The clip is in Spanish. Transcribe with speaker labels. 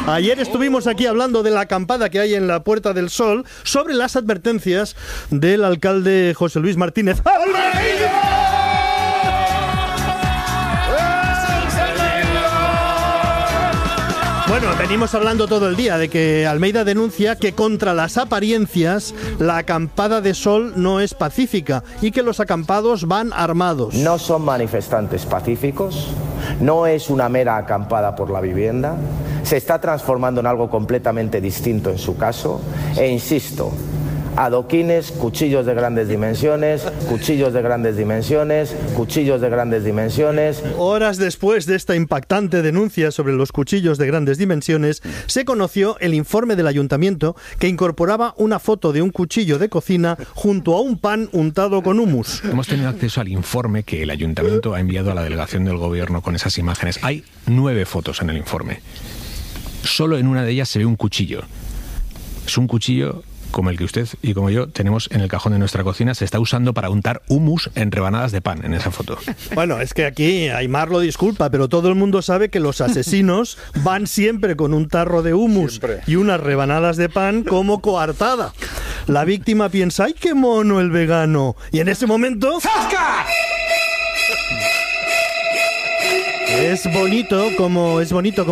Speaker 1: Ayer estuvimos aquí hablando de la acampada que hay en la Puerta del Sol sobre las advertencias del alcalde José Luis Martínez Almeida. Bueno, venimos hablando todo el día de que Almeida denuncia que contra las apariencias la acampada de Sol no es pacífica y que los acampados van armados.
Speaker 2: No son manifestantes pacíficos, no es una mera acampada por la vivienda, se está transformando en algo completamente distinto en su caso e insisto, adoquines, cuchillos de grandes dimensiones, cuchillos de grandes dimensiones, cuchillos de grandes dimensiones.
Speaker 1: Horas después de esta impactante denuncia sobre los cuchillos de grandes dimensiones, se conoció el informe del ayuntamiento que incorporaba una foto de un cuchillo de cocina junto a un pan untado con hummus.
Speaker 3: Hemos tenido acceso al informe que el ayuntamiento ha enviado a la delegación del gobierno con esas imágenes. Hay 9 fotos en el informe. Solo en una de ellas se ve un cuchillo. Es un cuchillo como el que usted y como yo tenemos en el cajón de nuestra cocina. Se está usando para untar hummus en rebanadas de pan en esa foto.
Speaker 1: Bueno, es que aquí Aimar lo disculpa, pero todo el mundo sabe que los asesinos van siempre con un tarro de hummus y unas rebanadas de pan como coartada. La víctima piensa, ¡ay, qué mono el vegano! Y en ese momento... ¡Zasca! Es bonito como